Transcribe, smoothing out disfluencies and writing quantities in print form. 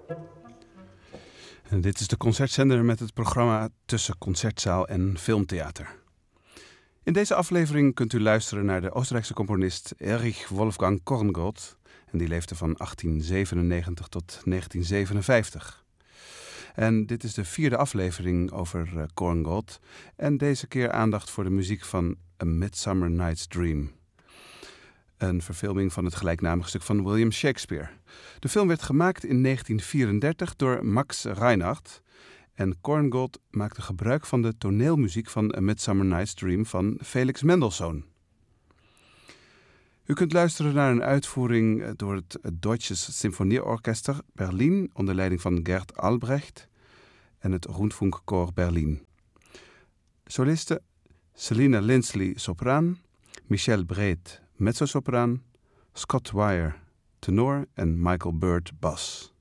En dit is de concertzender met het programma Tussen Concertzaal en Filmtheater. In deze aflevering kunt u luisteren naar de Oostenrijkse componist Erich Wolfgang Korngold. En die leefde van 1897 tot 1957. En dit is de 4e aflevering over Korngold. En deze keer aandacht voor de muziek van A Midsummer Night's Dream. Een verfilming van het gelijknamige stuk van William Shakespeare. De film werd gemaakt in 1934 door Max Reinhardt. En Korngold maakte gebruik van de toneelmuziek van A Midsummer Night's Dream van Felix Mendelssohn. U kunt luisteren naar een uitvoering door het Deutsches Symphonieorchester Berlin onder leiding van Gert Albrecht en het Rundfunkchor Berlin. Solisten Selina Lindsley, sopraan, Michelle Breed, mezzosopraan, Scott Wire, tenor en Michael Bird, bas.